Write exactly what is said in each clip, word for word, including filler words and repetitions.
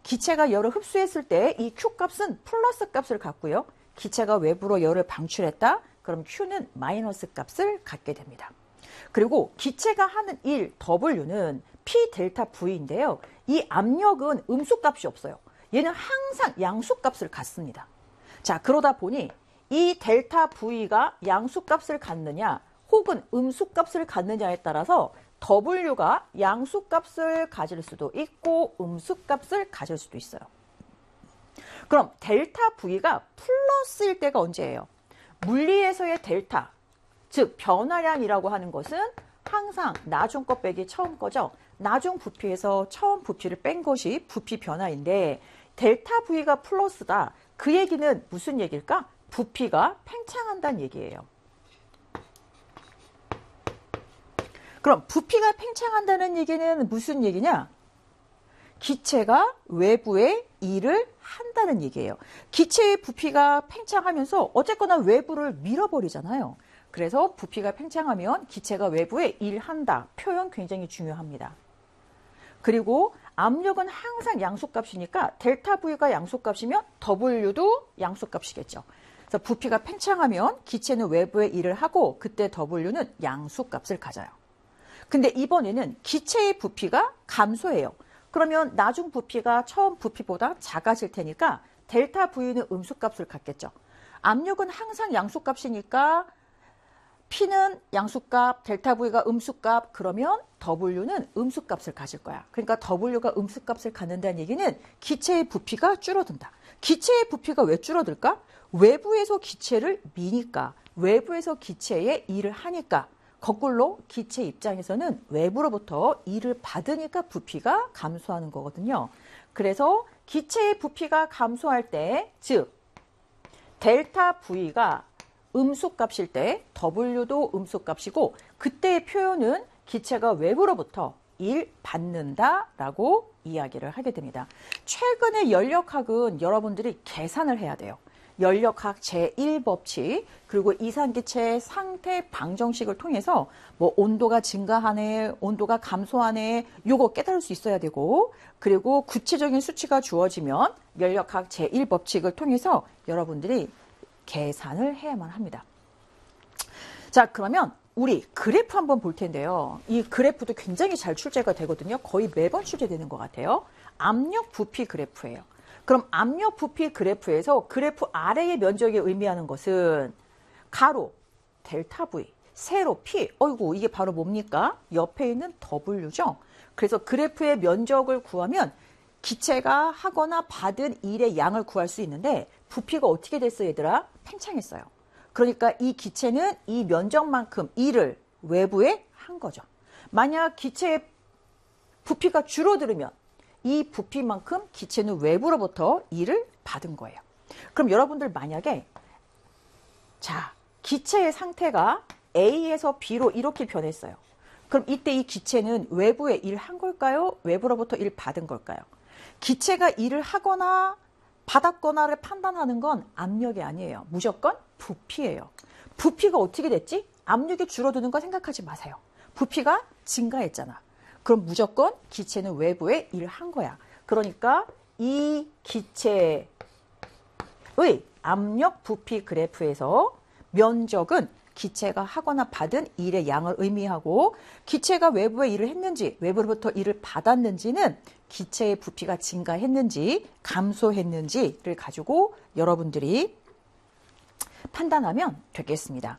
기체가 열을 흡수했을 때 이 Q 값은 플러스 값을 갖고요. 기체가 외부로 열을 방출했다. 그럼 Q는 마이너스 값을 갖게 됩니다. 그리고 기체가 하는 일 W는 P 델타 V인데요. 이 압력은 음수값이 없어요. 얘는 항상 양수값을 갖습니다. 자, 그러다 보니 이 델타 V가 양수값을 갖느냐 혹은 음수값을 갖느냐에 따라서 W가 양수값을 가질 수도 있고 음수값을 가질 수도 있어요. 그럼 델타 V가 플러스일 때가 언제예요? 물리에서의 델타, 즉 변화량이라고 하는 것은 항상 나중 거 빼기 처음 거죠. 나중 부피에서 처음 부피를 뺀 것이 부피 변화인데 델타 V가 플러스다. 그 얘기는 무슨 얘기일까? 부피가 팽창한다는 얘기예요. 그럼 부피가 팽창한다는 얘기는 무슨 얘기냐? 기체가 외부에 일을 한다는 얘기예요. 기체의 부피가 팽창하면서 어쨌거나 외부를 밀어버리잖아요. 그래서 부피가 팽창하면 기체가 외부에 일한다. 표현 굉장히 중요합니다. 그리고 압력은 항상 양수값이니까 델타 V가 양수값이면 W도 양수값이겠죠. 그래서 부피가 팽창하면 기체는 외부에 일을 하고 그때 W는 양수값을 가져요. 근데 이번에는 기체의 부피가 감소해요. 그러면 나중 부피가 처음 부피보다 작아질 테니까 델타 V는 음수값을 갖겠죠. 압력은 항상 양수값이니까 P는 양수값, 델타 V가 음수값, 그러면 W는 음수값을 가질 거야. 그러니까 W가 음수값을 갖는다는 얘기는 기체의 부피가 줄어든다. 기체의 부피가 왜 줄어들까? 외부에서 기체를 미니까, 외부에서 기체에 일을 하니까, 거꾸로 기체 입장에서는 외부로부터 일을 받으니까 부피가 감소하는 거거든요. 그래서 기체의 부피가 감소할 때, 즉 델타 V가 음수값일 때 W도 음수값이고 그때의 표현은 기체가 외부로부터 일 받는다라고 이야기를 하게 됩니다. 최근에 연력학은 여러분들이 계산을 해야 돼요. 연력학 제일 법칙 그리고 이산기체의 상태 방정식을 통해서 뭐 온도가 증가하네, 온도가 감소하네 요거 깨달을 수 있어야 되고 그리고 구체적인 수치가 주어지면 연력학 제일 법칙을 통해서 여러분들이 계산을 해야만 합니다. 자, 그러면 우리 그래프 한번 볼 텐데요. 이 그래프도 굉장히 잘 출제가 되거든요. 거의 매번 출제되는 것 같아요. 압력 부피 그래프예요. 그럼 압력 부피 그래프에서 그래프 아래의 면적이 의미하는 것은 가로 델타 V, 세로 P. 어이구, 이게 바로 뭡니까? 옆에 있는 W죠. 그래서 그래프의 면적을 구하면 기체가 하거나 받은 일의 양을 구할 수 있는데 부피가 어떻게 됐어요, 얘들아? 팽창했어요. 그러니까 이 기체는 이 면적만큼 일을 외부에 한 거죠. 만약 기체의 부피가 줄어들으면 이 부피만큼 기체는 외부로부터 일을 받은 거예요. 그럼 여러분들 만약에 자, 기체의 상태가 A에서 B로 이렇게 변했어요. 그럼 이때 이 기체는 외부에 일한 걸까요? 외부로부터 일 받은 걸까요? 기체가 일을 하거나 받았거나를 판단하는 건 압력이 아니에요. 무조건 부피예요. 부피가 어떻게 됐지? 압력이 줄어드는 거 생각하지 마세요. 부피가 증가했잖아. 그럼 무조건 기체는 외부에 일을 한 거야. 그러니까 이 기체의 압력 부피 그래프에서 면적은 기체가 하거나 받은 일의 양을 의미하고 기체가 외부에 일을 했는지 외부로부터 일을 받았는지는 기체의 부피가 증가했는지 감소했는지를 가지고 여러분들이 판단하면 되겠습니다.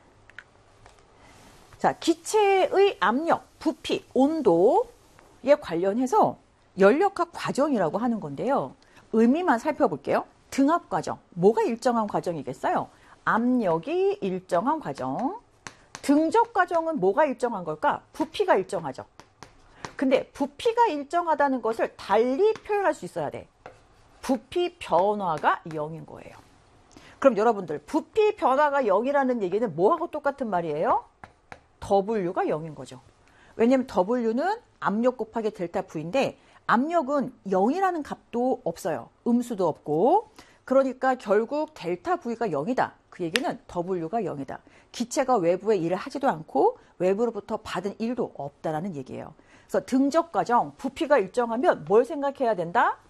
자, 기체의 압력, 부피, 온도에 관련해서 연력학 과정이라고 하는 건데요. 의미만 살펴볼게요. 등압 과정, 뭐가 일정한 과정이겠어요? 압력이 일정한 과정. 등적 과정은 뭐가 일정한 걸까? 부피가 일정하죠. 근데 부피가 일정하다는 것을 달리 표현할 수 있어야 돼. 부피 변화가 영인 거예요. 그럼 여러분들 부피 변화가 영이라는 얘기는 뭐하고 똑같은 말이에요? W가 영인 거죠. 왜냐면 W는 압력 곱하기 델타 V인데 압력은 영이라는 값도 없어요. 음수도 없고. 그러니까 결국 델타 V가 영이다. 그 얘기는 W가 영이다. 기체가 외부에 일을 하지도 않고 외부로부터 받은 일도 없다라는 얘기예요. 그래서 등적 과정, 부피가 일정하면 뭘 생각해야 된다?